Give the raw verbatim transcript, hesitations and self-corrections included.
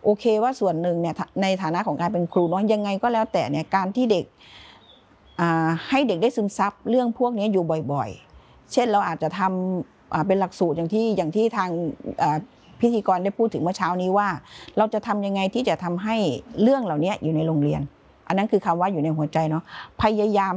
โอเคว่าส่วนหนึ่งเนี่ยในฐานะของการเป็นครูเนาะยังไงก็แล้วแต่เนี่ยการที่เด็กให้เด็กได้ซึมซับเรื่องพวกนี้อยู่บ่อยๆเช่นเราอาจจะทำเป็นหลักสูตรอย่างที่อย่างที่ทางพิธีกรได้พูดถึงเมื่อเช้านี้ว่าเราจะทำยังไงที่จะทำให้เรื่องเหล่านี้อยู่ในโรงเรียนอันนั้นคือคำว่าอยู่ในหัวใจเนาะพยายาม